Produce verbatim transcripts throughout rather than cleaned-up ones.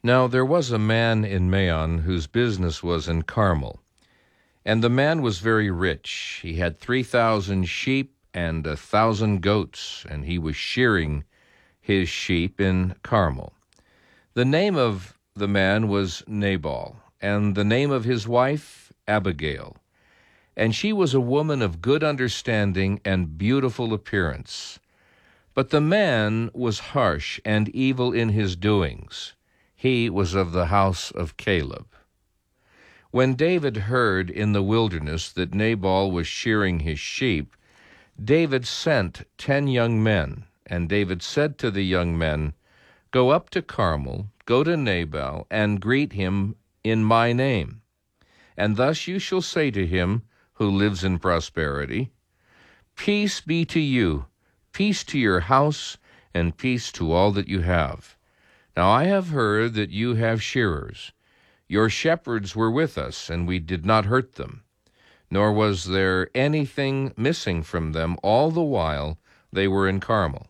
Now there was a man in Maon whose business was in Carmel, and the man was very rich. He had three thousand sheep and a thousand goats, and he was shearing his sheep in Carmel. The name of the man was Nabal, and the name of his wife Abigail. And she was a woman of good understanding and beautiful appearance. But the man was harsh and evil in his doings. He was of the house of Caleb. When David heard in the wilderness that Nabal was shearing his sheep, David sent ten young men, and David said to the young men, "Go up to Carmel, go to Nabal, and greet him in my name. And thus you shall say to him, who lives in prosperity, Peace be to you, peace to your house, and peace to all that you have. Now I have heard that you have shearers. Your shepherds were with us, and we did not hurt them, nor was there anything missing from them all the while they were in Carmel.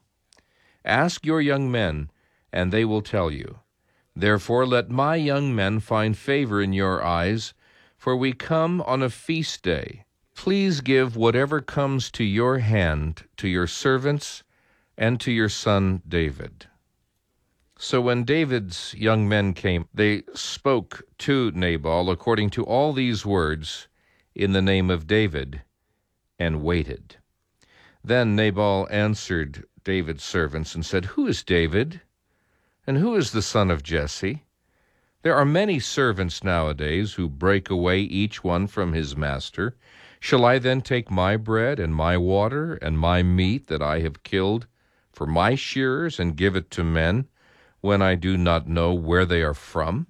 Ask your young men, and they will tell you. Therefore let my young men find favor in your eyes, for we come on a feast day. Please give whatever comes to your hand to your servants and to your son David." So when David's young men came, they spoke to Nabal according to all these words in the name of David, and waited. Then Nabal answered David's servants and said, "Who is David? And who is the son of Jesse? There are many servants nowadays who break away each one from his master. Shall I then take my bread and my water and my meat that I have killed for my shearers and give it to men, when I do not know where they are from?"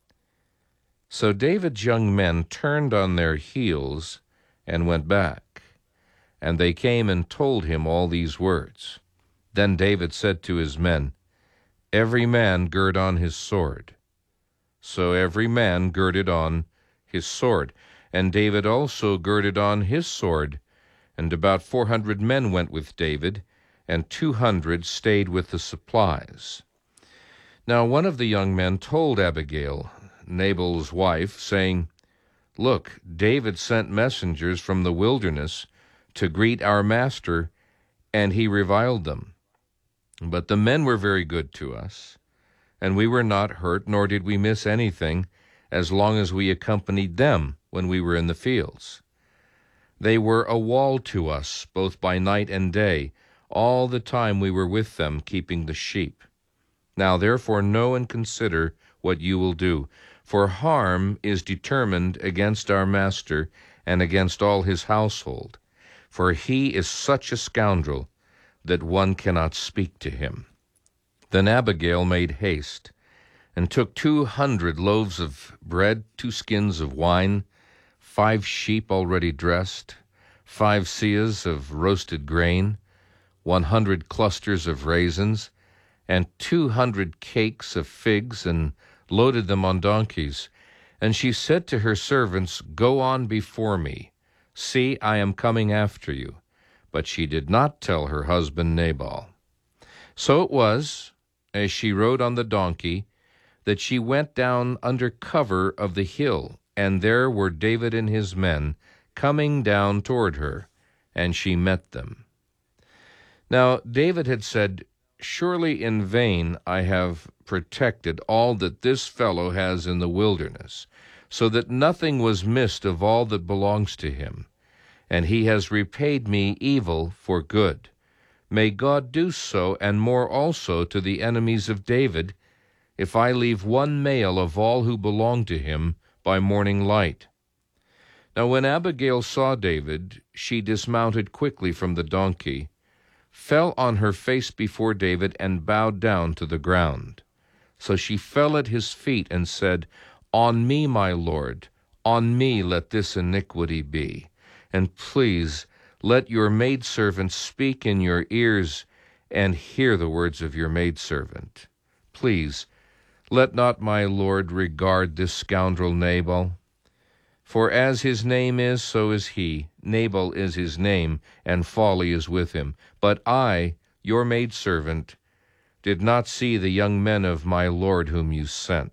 So David's young men turned on their heels and went back, and they came and told him all these words. Then David said to his men, "Every man gird on his sword." So every man girded on his sword, and David also girded on his sword. And about four hundred men went with David, and two hundred stayed with the supplies. Now one of the young men told Abigail, Nabal's wife, saying, "Look, David sent messengers from the wilderness to greet our master, and he reviled them. But the men were very good to us, and we were not hurt, nor did we miss anything, as long as we accompanied them when we were in the fields. They were a wall to us, both by night and day, all the time we were with them, keeping the sheep. Now therefore know and consider what you will do, for harm is determined against our master and against all his household, for he is such a scoundrel that one cannot speak to him." Then Abigail made haste, and took two hundred loaves of bread, two skins of wine, five sheep already dressed, five seahs of roasted grain, one hundred clusters of raisins, and two hundred cakes of figs, and loaded them on donkeys. And she said to her servants, "Go on before me. See, I am coming after you." But she did not tell her husband Nabal. So it was, as she rode on the donkey, that she went down under cover of the hill, and there were David and his men coming down toward her, and she met them. Now David had said, "Surely in vain I have protected all that this fellow has in the wilderness, so that nothing was missed of all that belongs to him. And he has repaid me evil for good. May God do so, and more also, to the enemies of David, if I leave one male of all who belong to him by morning light." Now when Abigail saw David, she dismounted quickly from the donkey, fell on her face before David, and bowed down to the ground. So she fell at his feet and said, "On me, my lord, on me let this iniquity be. And please let your maidservant speak in your ears, and hear the words of your maidservant. Please let not my lord regard this scoundrel Nabal. For as his name is, so is he. Nabal is his name, and folly is with him. But I, your maidservant, did not see the young men of my lord whom you sent.